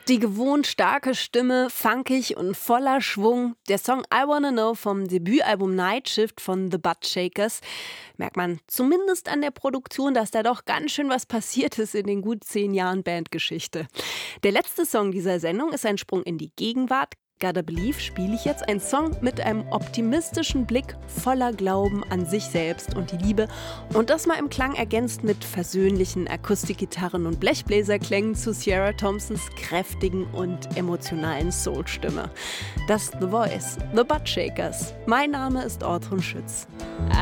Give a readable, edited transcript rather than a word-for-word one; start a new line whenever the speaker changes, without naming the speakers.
Die gewohnt starke Stimme, funkig und voller Schwung. Der Song I Wanna Know vom Debütalbum Night Shift von The Buttshakers. Merkt man zumindest an der Produktion, dass da doch ganz schön was passiert ist in den gut 10 Jahren Bandgeschichte. Der letzte Song dieser Sendung ist ein Sprung in die Gegenwart. Gotta Believe spiele ich jetzt, ein Song mit einem optimistischen Blick voller Glauben an sich selbst und die Liebe und das mal im Klang ergänzt mit versöhnlichen Akustikgitarren und Blechbläserklängen zu Ciara Thompsons kräftigen und emotionalen Soulstimme. Das The Voice, The Buttshakers. Mein Name ist Ortrun Schütz.